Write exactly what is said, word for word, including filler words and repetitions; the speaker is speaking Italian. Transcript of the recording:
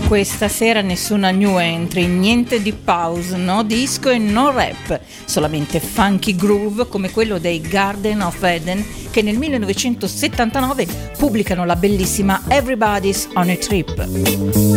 Questa sera nessuna new entry, niente di pause, no disco e no rap, solamente funky groove come quello dei Garden of Eden, che nel millenovecentosettantanove pubblicano la bellissima Everybody's on a Trip.